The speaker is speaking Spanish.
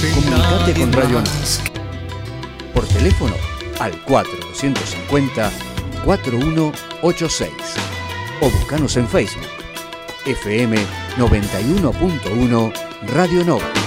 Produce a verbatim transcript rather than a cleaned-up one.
Comunicate con Radio Nova. Por teléfono al cuatro dos cinco cero, cuatro uno ocho seis o buscanos en Facebook F M noventa y uno punto uno Radio Nova.